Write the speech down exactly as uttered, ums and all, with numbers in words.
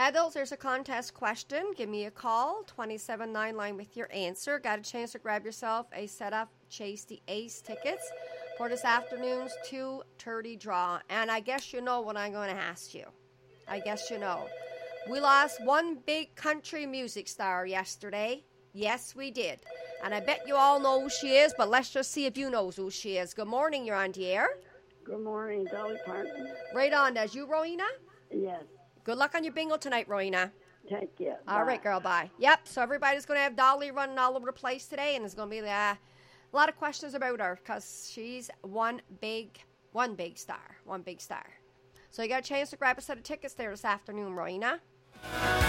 Adults, there's a contest question. Give me a call, twenty-seven nine line with your answer. Got a chance to grab yourself a set of Chase the Ace tickets for this afternoon's two thirty draw. And I guess you know what I'm going to ask you. I guess you know. We lost one big country music star yesterday. Yes, we did. And I bet you all know who she is, but let's just see if you know who she is. Good morning, you're on the air. Good morning, Dolly Parton. Right on. That's you, Rowena? Yes. Good luck on your bingo tonight, Rowena. Thank you. All Bye. right, girl, bye. Yep, so everybody's going to have Dolly running all over the place today, and there's going to be uh, a lot of questions about her because she's one big, one big star, one big star. So you got a chance to grab a set of tickets there this afternoon, Rowena.